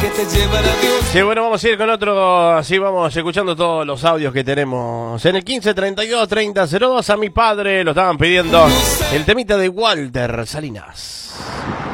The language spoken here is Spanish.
que te llevará Dios. Sí, bueno, vamos a ir con otro, así vamos escuchando todos los audios que tenemos. En el 1532-3002 a mi padre lo estaban pidiendo el temita de Walter Salinas.